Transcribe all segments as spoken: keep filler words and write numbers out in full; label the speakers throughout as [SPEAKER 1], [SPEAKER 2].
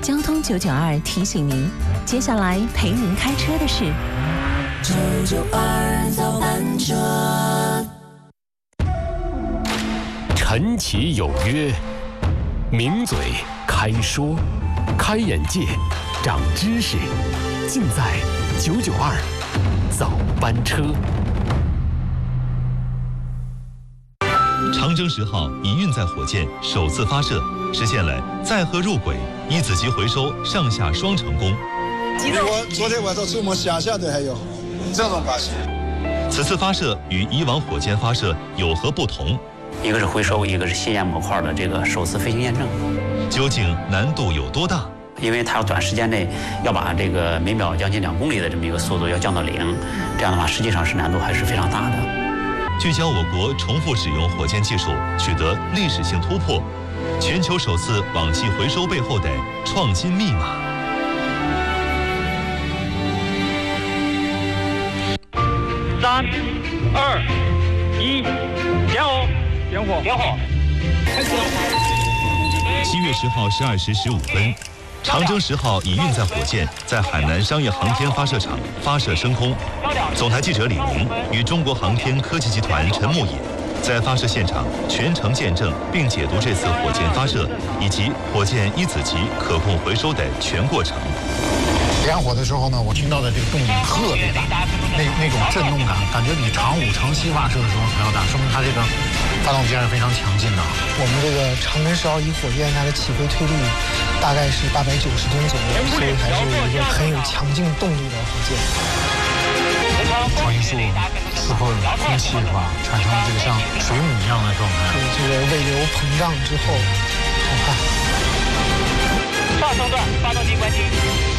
[SPEAKER 1] 交通九九二提醒您，接下来陪您开车的是
[SPEAKER 2] 九九二早班车。
[SPEAKER 3] 晨起有约，名嘴开说，开眼界，长知识，尽在九九二早班车。
[SPEAKER 4] 长征十号已运载火箭首次发射，实现了载荷入轨、一子级回收上下双成功。
[SPEAKER 5] 比我昨天晚上出门想象的还要好，这种发射。
[SPEAKER 4] 此次发射与以往火箭发射有何不同？
[SPEAKER 6] 一个是回收，一个是试验模块的这个首次飞行验证。
[SPEAKER 4] 究竟难度有多大？
[SPEAKER 6] 因为它要短时间内要把这个每秒将近两公里的这么一个速度要降到零，这样的话实际上是难度还是非常大的。
[SPEAKER 4] 聚焦我国重复使用火箭技术取得历史性突破，全球首次网气回收背后的创新密码。
[SPEAKER 7] 三、二、一，点火！点火！点火！开始。
[SPEAKER 4] 七月十号十二时十五分，长征十号已运载火箭在海南商业航天发射场发射升空。总台记者李宁与中国航天科技集团陈牧野在发射现场全程见证并解读这次火箭发射以及火箭一子级可控回收的全过程。
[SPEAKER 8] 点火的时候呢，我听到的这个动静特别大，那那种震动感，感觉比长五、长七发射的时候还要大，说明它这个发动机还是非常强劲的。
[SPEAKER 9] 我们这个长征十号一火箭，它的起飞推力大概是八百九十吨左右，所以还是一个很有强劲动力的火箭。
[SPEAKER 8] 超音速刺破空气是吧，产生了这个像水母一样的状态。
[SPEAKER 9] 这个尾流膨胀之后，好看。
[SPEAKER 7] 上升段发动机关机。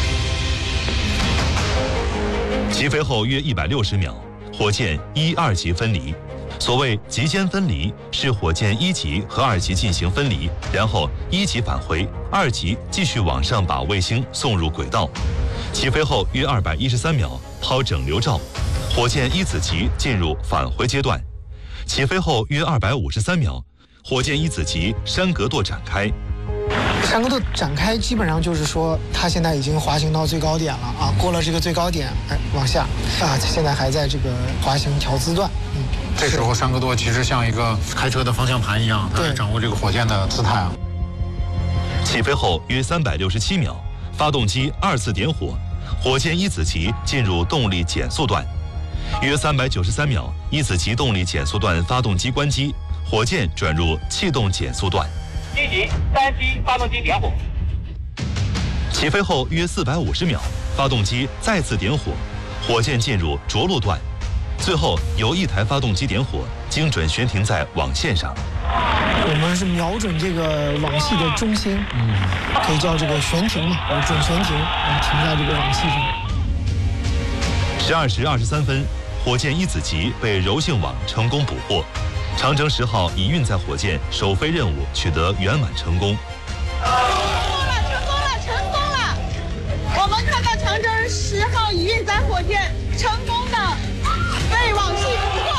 [SPEAKER 4] 起飞后约一百六十秒，火箭一、二级分离。所谓级间分离，是火箭一级和二级进行分离，然后一级返回，二级继续往上把卫星送入轨道。起飞后约二百一十三秒抛整流罩，火箭一子级进入返回阶段。起飞后约二百五十三秒，火箭一子级山格舵展开。
[SPEAKER 9] 山格舵展开基本上就是说，它现在已经滑行到最高点了啊，过了这个最高点，哎，往下啊，现在还在这个滑行调姿段。嗯，
[SPEAKER 8] 这时候山格舵其实像一个开车的方向盘一样，它掌握这个火箭的姿态啊。
[SPEAKER 4] 起飞后约三百六十七秒，发动机二次点火，火箭一子级进入动力减速段。约三百九十三秒，一子级动力减速段发动机关机，火箭转入气动减速段。
[SPEAKER 7] 积极三机发动机点火。
[SPEAKER 4] 起飞后约四百五十秒，发动机再次点火，火箭进入着陆段。最后由一台发动机点火，精准悬停在网线上。
[SPEAKER 9] 我们是瞄准这个网系的中心，嗯，可以叫这个悬停嘛，准悬停，我们停在这个网系上。
[SPEAKER 4] 十二时二十三分，火箭一子级被柔性网成功捕获。长征十号已运载火箭首飞任务取得圆满成功。
[SPEAKER 10] 成功了，成功了，成功了！我们看到长征十号已运载火箭成功的被网系捕获，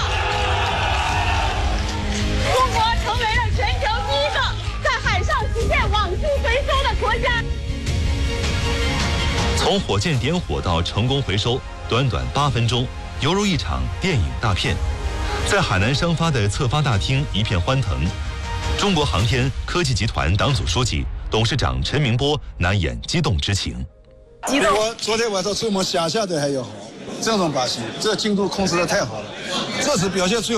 [SPEAKER 10] 中国成为了全球第一个在海上实现网系回收的国家。
[SPEAKER 4] 从火箭点火到成功回收，短短八分钟，犹如一场电影大片。在海南商发的策发大厅一片欢腾，中国航天科技集团党组书记、董事长陈明波难掩激动之情。
[SPEAKER 5] 比我昨天晚上出门想象的还要好，这种发射，这精度控制的太好了，这次表现出